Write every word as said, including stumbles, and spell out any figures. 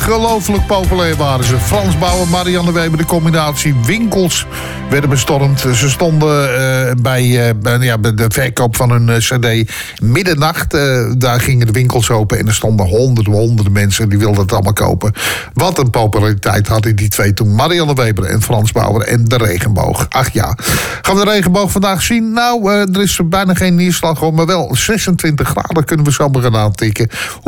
Ongelooflijk populair waren ze. Frans Bauer, Marianne Weber, de combinatie. Winkels werden bestormd. Ze stonden uh, bij, uh, bij, ja, bij de verkoop van hun uh, cd middernacht. Uh, daar gingen de winkels open en er stonden honderden, honderden mensen die wilden het allemaal kopen. Wat een populariteit hadden die twee toen. Marianne Weber en Frans Bauer en de regenboog. Ach ja. Gaan we de regenboog vandaag zien? Nou, uh, er is bijna geen neerslag, maar wel zesentwintig graden kunnen we zo maar gaan aantikken.